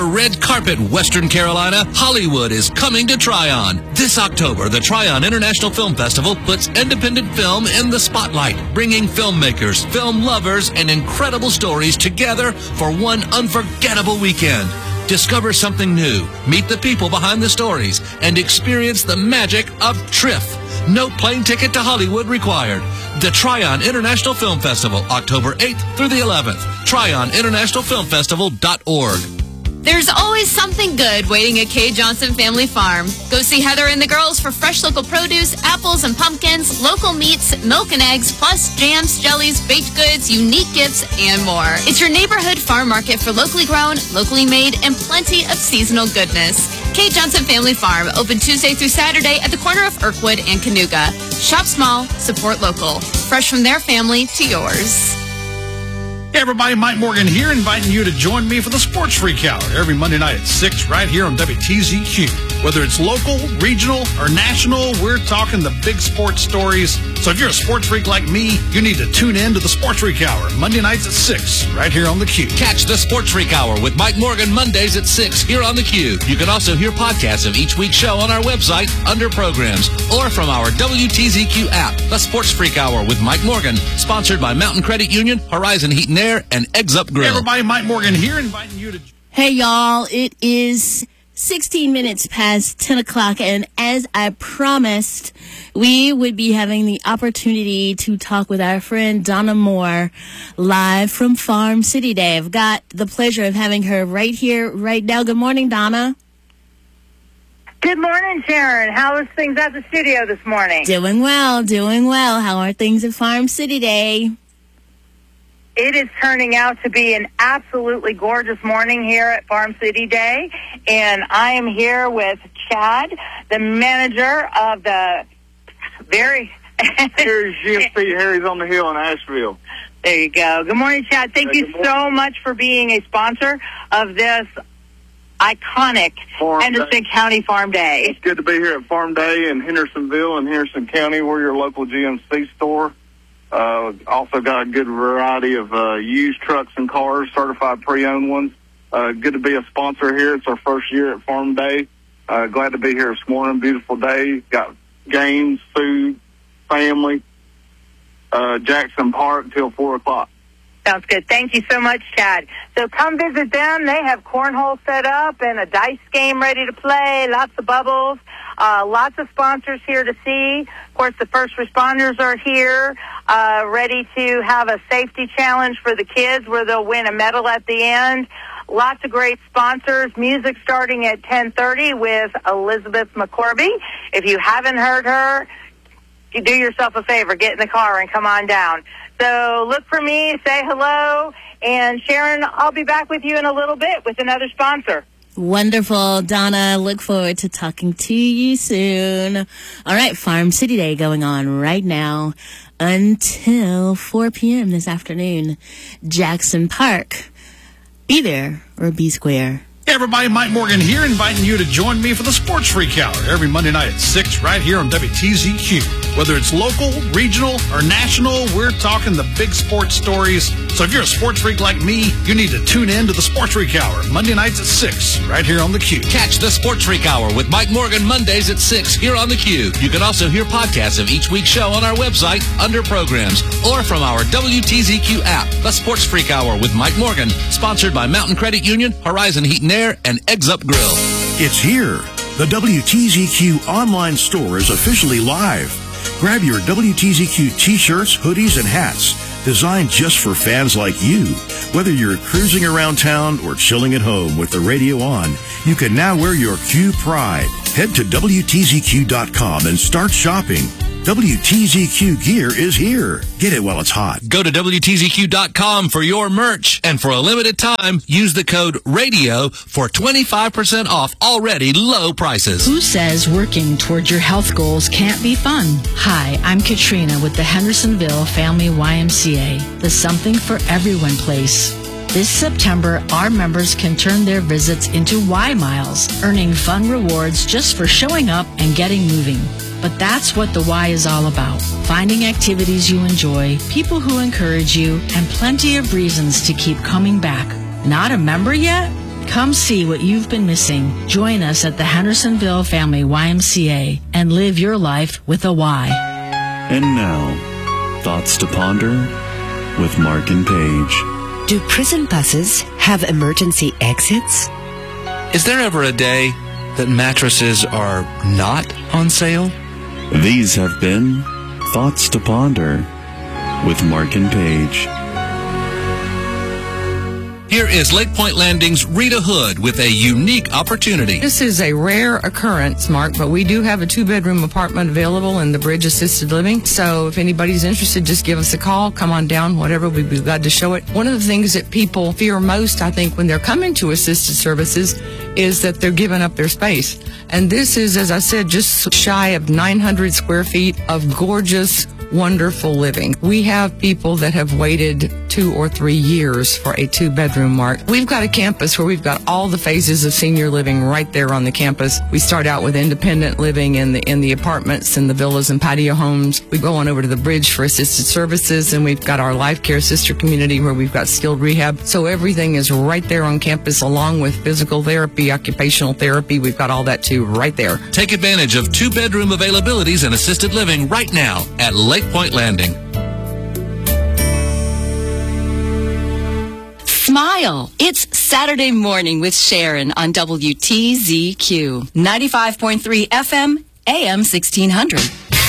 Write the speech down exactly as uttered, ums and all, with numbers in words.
Red carpet, Western Carolina, Hollywood is coming to Tryon. This October, the Tryon International Film Festival puts independent film in the spotlight, bringing filmmakers, film lovers, and incredible stories together for one unforgettable weekend. Discover something new, meet the people behind the stories, and experience the magic of T R I F. No plane ticket to Hollywood required. The Tryon International Film Festival, October eighth through the eleventh. Tryon International Film Festival dot org. There's always something good waiting at Kay Johnson Family Farm. Go see Heather and the girls for fresh local produce, apples and pumpkins, local meats, milk and eggs, plus jams, jellies, baked goods, unique gifts, and more. It's your neighborhood farm market for locally grown, locally made, and plenty of seasonal goodness. Kay Johnson Family Farm, open Tuesday through Saturday at the corner of Irkwood and Canuga. Shop small, support local. Fresh from their family to yours. Hey everybody, Mike Morgan here, inviting you to join me for the Sports Freak Hour every Monday night at six right here on W T Z Q. Whether it's local, regional, or national, we're talking the big sports stories. So if you're a sports freak like me, you need to tune in to the Sports Freak Hour Monday nights at six right here on the Q. Catch the Sports Freak Hour with Mike Morgan Mondays at six here on the Q. You can also hear podcasts of each week's show on our website under programs or from our W T Z Q app. The Sports Freak Hour with Mike Morgan, sponsored by Mountain Credit Union, Horizon Heat and Air, and Eggs Up Grill. Hey everybody, Mike Morgan here, inviting you to... Hey y'all, it is sixteen minutes past ten o'clock, and as I promised, we would be having the opportunity to talk with our friend Donna Moore live from Farm City Day. I've got the pleasure of having her right here, right now. Good morning, Donna. Good morning, Sharon. How is things at the studio this morning? Doing well, doing well. How are things at Farm City Day? It is turning out to be an absolutely gorgeous morning here at Farm City Day, and I am here with Chad, the manager of the very... Here's G M C Harry's on the Hill in Asheville. There you go. Good morning, Chad. Thank Hey, you so much for being a sponsor of this iconic Farm Henderson Day. County Farm Day. It's good to be here at Farm Day in Hendersonville and Henderson County. We're your local G M C store. Uh, also got a good variety of uh, used trucks and cars, certified pre-owned ones. Uh, good to be a sponsor here. It's our first year at Farm Day. Uh, glad to be here this morning. Beautiful day. Got games, food, family. Uh, Jackson Park till four o'clock. Sounds good. Thank you so much, Chad. So come visit them. They have cornhole set up and a dice game ready to play, lots of bubbles, uh, lots of sponsors here to see. Of course, the first responders are here, uh, ready to have a safety challenge for the kids where they'll win a medal at the end. Lots of great sponsors. Music starting at ten thirty with Elizabeth McCorby. If you haven't heard her, you do yourself a favor, get in the car and come on down. So look for me, say hello, and Sharon, I'll be back with you in a little bit with another sponsor. Wonderful, Donna. Look forward to talking to you soon. All right, Farm City Day going on right now until four p.m. this afternoon. Jackson Park. Be there or be square. Hey everybody, Mike Morgan here, inviting you to join me for the Sports Freak Hour every Monday night at six right here on W T Z Q. Whether it's local, regional, or national, we're talking the big sports stories. So if you're a sports freak like me, you need to tune in to the Sports Freak Hour Monday nights at six right here on the Q. Catch the Sports Freak Hour with Mike Morgan Mondays at six here on the Q. You can also hear podcasts of each week's show on our website under programs or from our W T Z Q app. The Sports Freak Hour with Mike Morgan, sponsored by Mountain Credit Union, Horizon Heat and Air, and Eggs Up Grill. It's here. The W T Z Q online store is officially live. Grab your W T Z Q t-shirts, hoodies, and hats designed just for fans like you. Whether you're cruising around town or chilling at home with the radio on, you can now wear your Q pride. Head to W T Z Q dot com and start shopping. W T Z Q gear is here. Get it while it's hot. Go to W T Z Q dot com for your merch, and for a limited time, use the code RADIO for twenty-five percent off already low prices. Who says working toward your health goals can't be fun? Hi, I'm Katrina with the Hendersonville Family Y M C A, the Something for Everyone place. This September, our members can turn their visits into Y Miles, earning fun rewards just for showing up and getting moving. But that's what the Y is all about. Finding activities you enjoy, people who encourage you, and plenty of reasons to keep coming back. Not a member yet? Come see what you've been missing. Join us at the Hendersonville Family Y M C A and live your life with a Y. And now, Thoughts to Ponder with Mark and Paige. Do prison buses have emergency exits? Is there ever a day that mattresses are not on sale? These have been Thoughts to Ponder with Mark and Paige. Here is Lake Point Landing's Rita Hood with a unique opportunity. This is a rare occurrence, Mark, but we do have a two-bedroom apartment available in the Bridge Assisted Living. So if anybody's interested, just give us a call. Come on down, whatever. We'd be glad to show it. One of the things that people fear most, I think, when they're coming to assisted services is that they're giving up their space. And this is, as I said, just shy of nine hundred square feet of gorgeous, wonderful living. We have people that have waited two or three years for a two-bedroom, Mark. We've got a campus where we've got all the phases of senior living right there on the campus. We start out with independent living in the in the apartments and the villas and patio homes. We go on over to the Bridge for assisted services, and we've got our Life Care sister community where we've got skilled rehab. So everything is right there on campus, along with physical therapy, occupational therapy. We've got all that too right there. Take advantage of two-bedroom availabilities and assisted living right now at Lake Point Landing. Smile. It's Saturday Morning with Sharon on W T Z Q ninety-five point three F M, A M sixteen hundred.